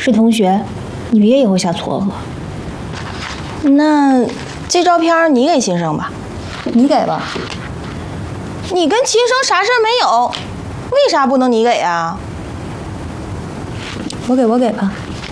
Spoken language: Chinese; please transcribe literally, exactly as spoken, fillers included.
是同学，你别以后瞎撮合。 那这照片你给秦生吧， 你给吧。 你跟秦生啥事儿没有，为啥不能你给啊？ 我给我给吧。